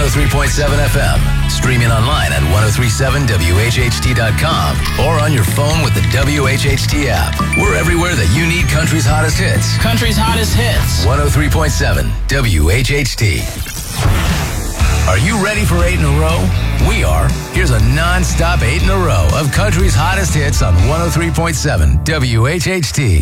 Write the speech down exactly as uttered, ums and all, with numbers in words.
oh three point seven F M. Streaming online at ten thirty-seven W H H T dot com or on your phone with the W H H T app. We're everywhere that you need country's hottest hits. Country's hottest hits. one oh three point seven W H H T. Are you ready for eight in a row? We are. Here's a non-stop eight in a row of country's hottest hits on one oh three point seven W H H T.